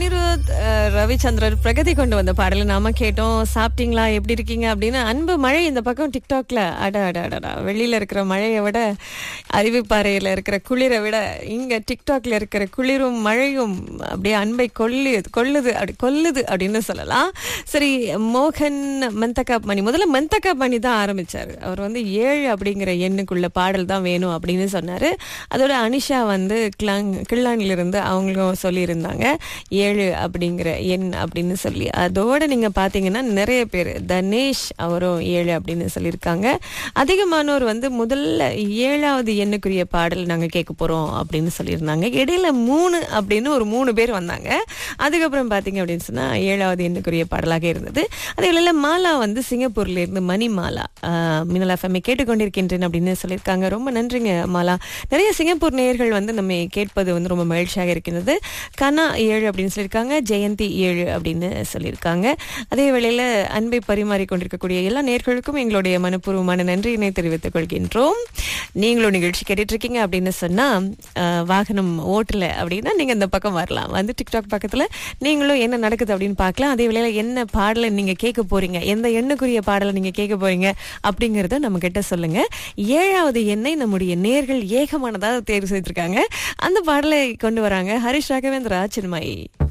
அனிருத் ரவிச்சந்திரன் பிரகதி கொண்டு வந்த பாடலை நாம கேட்டோம். சாப்பிட்டீங்களா, எப்படி இருக்கீங்க அப்படின்னு. அன்பு மழை இந்த பக்கம் டிக்டாக்ல அடா வெளியில இருக்கிற மழையை விட, அறிவிப்பாறையில இருக்கிற குளிரை விட இங்க டிக்டாக்ல இருக்கிற குளிரும் மழையும் அப்படியே அன்பை கொல்லுது அப்படின்னு சொல்லலாம். சரி, மோகன் மந்தகா மணி, முதல்ல மந்தகா மணி தான் ஆரம்பிச்சாரு. அவர் வந்து 7 அப்படிங்கிற எண்ணுக்குள்ள பாடல் தான் வேணும் அப்படின்னு சொன்னாரு. அதோட அனிஷா வந்து கிள்ளானில இருந்து அவங்களும் சொல்லியிருந்தாங்க 7 அப்படிங்கிற எண் அப்படின்னு சொல்லி. அதோட நீங்க பாத்தீங்கன்னா நிறைய பேர், தனேஷ் அவரும் 7 அப்படின்னு சொல்லியிருக்காங்க. அதிகமானோர் வந்து முதல்ல 7வது எண்ணுக்குரிய பாடல் நாங்க கேட்க போறோம் அப்படின்னு சொல்லியிருந்தாங்க. இடையில 3 அப்படின்னு ஒரு 3 பேர் வந்தாங்க. அதுக்கப்புறம் பாத்தீங்க அப்படின்னு சொன்னா 7வது எண்ணுக்குரிய பாடலாக இருந்தது. அதே வேளையில மாலா வந்து சிங்கப்பூர்ல இருந்து மணி மாலா மின்னல் எஃப்எம் கேட்டுக்கொண்டிருக்கின்றேன் அப்படின்னு சொல்லியிருக்காங்க. ரொம்ப நன்றிங்க மாலா. நிறைய சிங்கப்பூர் நேயர்கள் வந்து நம்ம கேட்பது வந்து ரொம்ப மகிழ்ச்சியாக இருக்கின்றது. கனா 7 அப்படின்னு சொல்லியிருக்காங்க. ஜெயந்தி 7 அப்படின்னு சொல்லியிருக்காங்க. அதே வேளையில அன்பை பரிமாறி கொண்டிருக்கக்கூடிய எல்லா நேயர்களுக்கும் எங்களுடைய மனப்பூர்வமான நன்றியினை தெரிவித்துக் கொள்கின்றோம். நீங்களும் நிகழ்ச்சி கேட்டுட்டு இருக்கீங்க அப்படின்னு சொன்னா, வாகனம் ஓட்டல அப்படின்னா நீங்க இந்த பக்கம் வரலாம். வந்து டிக்டாக் பக்கத்துல நீங்களும் என்ன நடக்குது அப்படின்னு பார்க்கலாம். அதே வேளையில என்ன பாடலை நீங்க கேட்க போறீங்க, எந்த எண்ணுக்குரிய பாடலை நீங்க கேட்க போறீங்க அப்படிங்கறத நம்ம கிட்ட சொல்லுங்க. 7வது எண்ணை நம்முடைய நேயர்கள் ஏகமானதாக தேர்வு செய்திருக்காங்க. அந்த பாடலை கொண்டு வராங்க ஹரிஷ் ராகவேந்திரா சின்மயி.